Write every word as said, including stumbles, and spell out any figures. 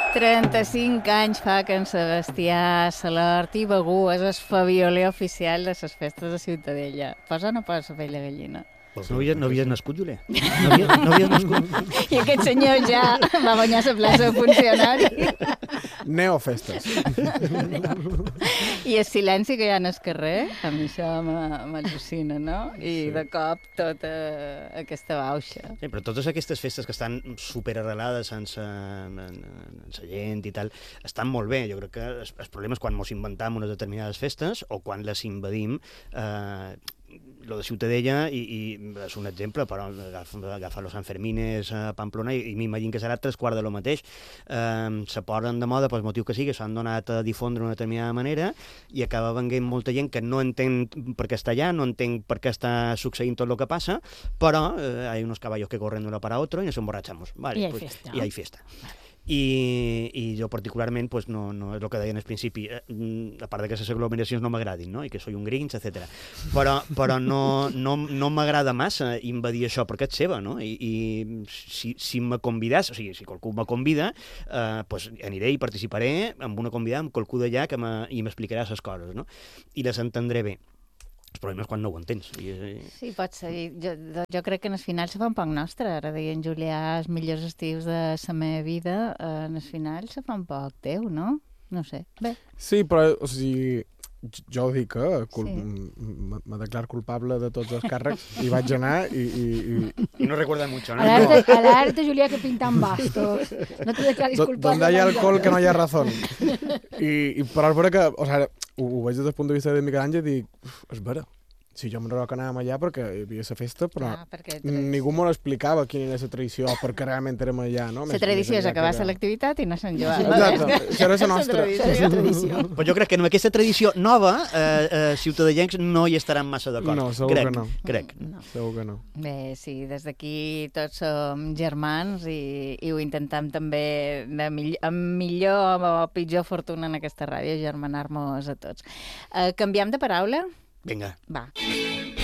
trenta-cinc anys fa que en Sebastià Salort i Begú és el fabioler oficial de les festes de Ciutadella. Posa o no posa pell de gallina? No havies, no havies nascut, Julià? No havies, no havies nascut? I aquest senyor ja va guanyar la plaça de funcionari. Neofestes. I el silenci que hi ha en el carrer, a mi això m'al·lucina, no? I sí. De cop tota aquesta bauxa. Sí, però totes aquestes festes que estan superarrelades sense sense gent i tal, estan molt bé. Jo crec que el, el problema és quan mos inventam unes determinades festes o quan les invadim. Eh, lo de Ciutadella, i, i és un exemple, però agafa, agafa los Sanfermines a Pamplona i, i m'imagino que serà tres quarts de lo mateix. Eh, se posen de moda pel motiu que sigui, s'han donat a difondre d'una determinada manera i acaba venint molta gent que no entén per què està allà, no entén per què està succeint tot el que passa, però eh, hay unos caballos que corren de una para otro y nos emborrachamos. Vale, I hi ha pues, festa. I hi ha festa. I, i jo particularment pues, no, no és el que deien al principi, eh, a part de que les aglomeracions no m'agradin, no? I que soy un grinch, etcètera. Però, però no, no, no m'agrada massa invadir això perquè és seva, no? I, i si, si me convides, o sigui, si qualcú me convida, eh, pues aniré i participaré amb una convidada, amb qualcú d'allà que me, i m'explicarà les coses, no? I les entendré bé. El problema és quan no ho entens. I... Sí, pot ser. Jo, jo crec que en el final se fa un poc nostre. Ara deien Julià, els millors estius de la meva vida, eh, en el final se fa un poc teu, no? No sé. Bé. Sí, però, o sigui, jo ho dic, eh? Cul... Sí. Me declaro culpable de tots els càrrecs i vaig anar i... I, i... I no recuerda mucho, ¿no? Alerta, alerta, Julià, que pintan bastos. No te declaris culpable. Donde hay alcohol, que no hi ha razón. I, i però és vera que, o sigui, ho, ho veig des del punt de vista de Miquel Àngel i dic, uf, és vera. Sí, jo me'n recordo que anàvem allà perquè hi havia la festa, però ah, ningú m'ho explicava quina era la tradició o perquè realment érem allà, no? La tradició és acabar era... l'activitat i anar a Sant Joan. Exacte, això era la nostra. La tradició. Però jo crec que en aquesta tradició nova, eh, eh, ciutadellencs no hi estaran massa d'acord. No, segur crec, que no. Crec. No. Segur que no. Bé, sí, des d'aquí tots som germans i, i ho intentam també de mill amb millor o pitjor fortuna en aquesta ràdio, germanar-nos a tots. Eh, canviem de paraula? Vinga. Va.